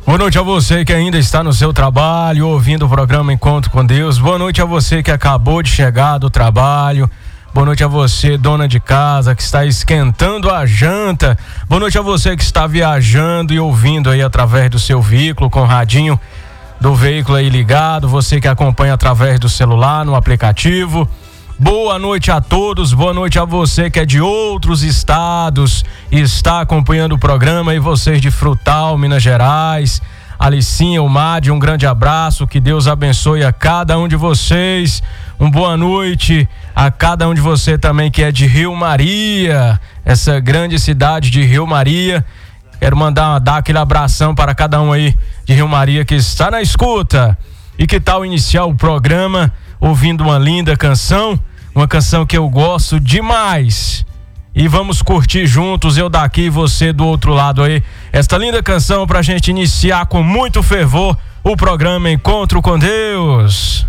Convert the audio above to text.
Boa noite a você que ainda está no seu trabalho, ouvindo o programa Encontro com Deus. Boa noite a você que acabou de chegar do trabalho. Boa noite a você, dona de casa, que está esquentando a janta. Boa noite a você que está viajando e ouvindo aí através do seu veículo, com o radinho do veículo aí ligado. Você que acompanha através do celular, no aplicativo. Boa noite a todos, boa noite a você que é de outros estados e está acompanhando o programa, e vocês de Frutal, Minas Gerais, Alicinha, o Madi, um grande abraço, que Deus abençoe a cada um de vocês. Boa noite a cada um de você também que é de Rio Maria, essa grande cidade de Rio Maria. Quero dar aquele abração para cada um aí de Rio Maria que está na escuta. E que tal iniciar o programa ouvindo uma linda canção, uma canção que eu gosto demais, e vamos curtir juntos, eu daqui e você do outro lado aí, esta linda canção pra gente iniciar com muito fervor o programa Encontro com Deus.